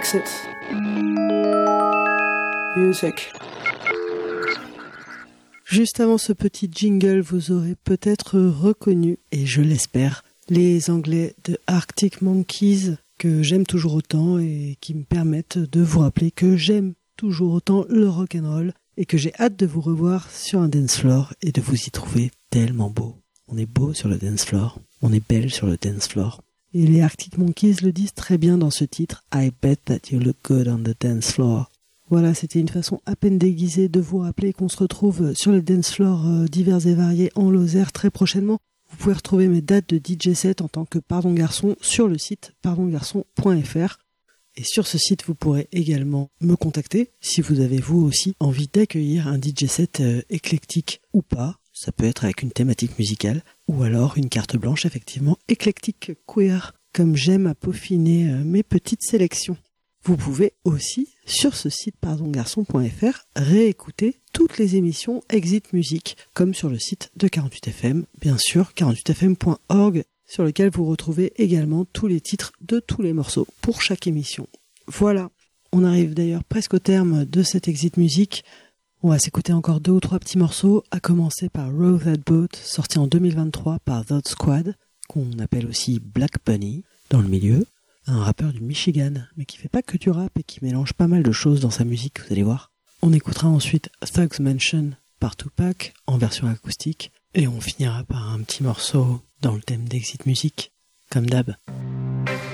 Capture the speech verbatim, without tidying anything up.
Exit Music. Juste avant ce petit jingle, vous aurez peut-être reconnu, et je l'espère, les Anglais de Arctic Monkeys, que j'aime toujours autant et qui me permettent de vous rappeler que j'aime toujours autant le rock'n'roll et que j'ai hâte de vous revoir sur un dance floor et de vous y trouver tellement beau. On est beau sur le dance floor, on est belle sur le dance floor. Et les Arctic Monkeys le disent très bien dans ce titre, I bet that you look good on the dance floor. Voilà, c'était une façon à peine déguisée de vous rappeler qu'on se retrouve sur les dance floors divers et variés en Lozère très prochainement. Vous pouvez retrouver mes dates de D J set en tant que Pardon Garçon sur le site pardon garçon point f r. Et sur ce site, vous pourrez également me contacter si vous avez vous aussi envie d'accueillir un D J set euh, éclectique ou pas. Ça peut être avec une thématique musicale ou alors une carte blanche effectivement éclectique queer, comme j'aime à peaufiner euh, mes petites sélections. Vous pouvez aussi, sur ce site pardon garçon point f r, réécouter toutes les émissions Exit Music, comme sur le site de quarante-huit F M, bien sûr, quarante-huit F M point org, sur lequel vous retrouvez également tous les titres de tous les morceaux pour chaque émission. Voilà, on arrive d'ailleurs presque au terme de cette Exit Music. On va s'écouter encore deux ou trois petits morceaux, à commencer par Row That Boat, sorti en deux mille vingt-trois par The Squad, qu'on appelle aussi Black Bunny, dans le milieu. Un rappeur du Michigan, mais qui fait pas que du rap et qui mélange pas mal de choses dans sa musique, vous allez voir. On écoutera ensuite Thugs Mansion par Tupac, en version acoustique, et on finira par un petit morceau dans le thème d'Exit Music, comme d'hab.